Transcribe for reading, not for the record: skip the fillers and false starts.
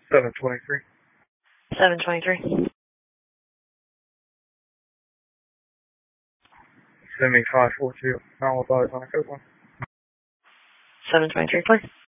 723. 723. Send me 542. I'll advise on a code one. 723, please.